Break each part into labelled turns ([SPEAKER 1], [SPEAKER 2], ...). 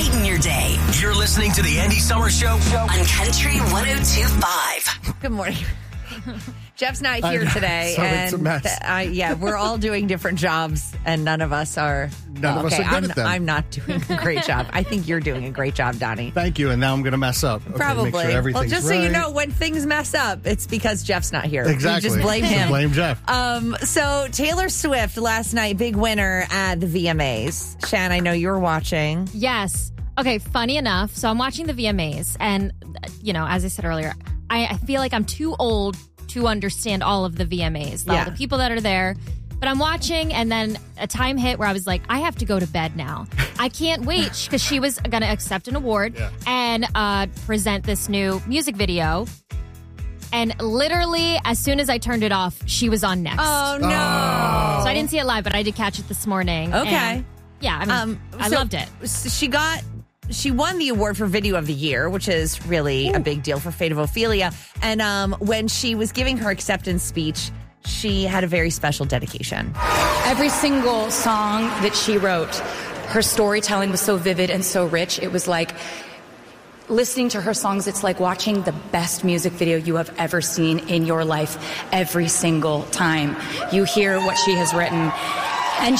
[SPEAKER 1] brighten your day.
[SPEAKER 2] You're listening to the Andy Summers Show
[SPEAKER 1] On Country 102.5.
[SPEAKER 3] Good morning. Jeff's not here today.
[SPEAKER 4] So it's a mess.
[SPEAKER 3] We're all doing different jobs, and none of us are.
[SPEAKER 4] None of us are good at them.
[SPEAKER 3] I'm not doing a great job. I think you're doing a great job, Donnie.
[SPEAKER 4] Thank you, and now I'm going to mess up. Okay,
[SPEAKER 3] Probably.
[SPEAKER 4] Make sure everything's
[SPEAKER 3] just
[SPEAKER 4] right.
[SPEAKER 3] so you know, when things mess up, it's because Jeff's not here.
[SPEAKER 4] Exactly.
[SPEAKER 3] You just blame him.
[SPEAKER 4] Blame Jeff.
[SPEAKER 3] So Taylor Swift last night, big winner at the VMAs. Shan, I know you were watching.
[SPEAKER 5] Yes. Okay, funny enough, so I'm watching the VMAs, and, as I said earlier, I feel like I'm too old to understand all of the VMAs, all the people that are there. But I'm watching, and then a time hit where I was like, I have to go to bed now. I can't wait, because she was going to accept an award and present this new music video. And literally, as soon as I turned it off, she was on next.
[SPEAKER 3] Oh, no.
[SPEAKER 5] So I didn't see it live, but I did catch it this morning.
[SPEAKER 3] Okay.
[SPEAKER 5] And, I loved it.
[SPEAKER 3] She won the award for Video of the Year, which is really a big deal for Fate of Ophelia. And when she was giving her acceptance speech, she had a very special dedication.
[SPEAKER 6] Every single song that she wrote, her storytelling was so vivid and so rich. It was like listening to her songs, it's like watching the best music video you have ever seen in your life every single time you hear what she has written. And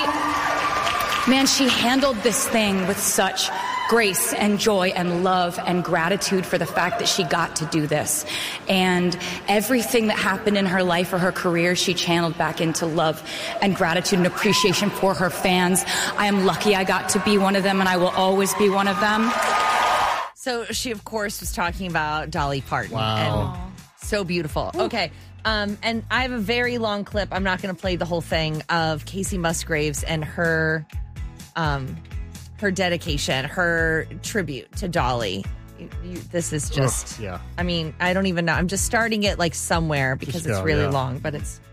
[SPEAKER 6] she handled this thing with such grace and joy and love and gratitude for the fact that she got to do this. And everything that happened in her life or her career, she channeled back into love and gratitude and appreciation for her fans. I am lucky I got to be one of them, and I will always be one of them.
[SPEAKER 3] So she, of course, was talking about Dolly Parton.
[SPEAKER 4] Wow.
[SPEAKER 3] And so beautiful. Ooh. Okay. And I have a very long clip. I'm not going to play the whole thing of Casey Musgraves and her dedication, her tribute to Dolly. This is just, I mean, I don't even know. I'm just starting it like somewhere because it's really long, but it's